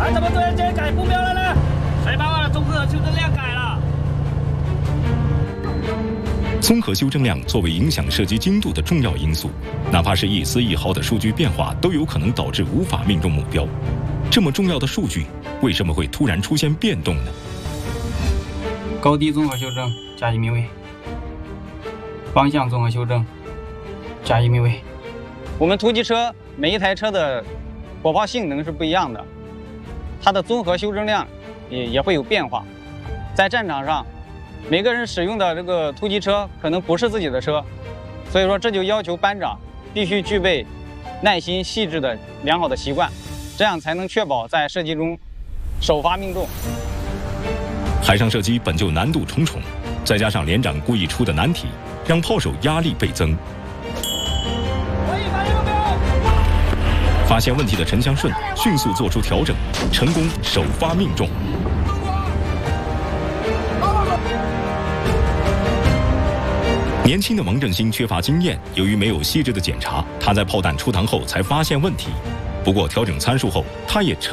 他怎么突然间改目标了呢？谁把我的综合修正量改了？ 综合修正量作为影响射击精度的重要因素，哪怕是一丝一毫的数据变化，都有可能导致无法命中目标。这么重要的数据，为什么会突然出现变动呢？ 高低综合修正加1米位，方向综合修正加1米位。 我们突击车每一台车的火炮性能是不一样的，它的综合修正量也会有变化。在战场上，每个人使用的这个突击车可能不是自己的车，所以说这就要求班长必须具备耐心细致的良好的习惯，这样才能确保在射击中首发命中。 海上射击本就难度重重，再加上连长故意出的难题，让炮手压力倍增。发现问题的陈祥顺迅速做出调整，成功首发命中。年轻的王振兴缺乏经验，由于没有细致的检查，他在炮弹出膛后才发现问题。不过调整参数后，他也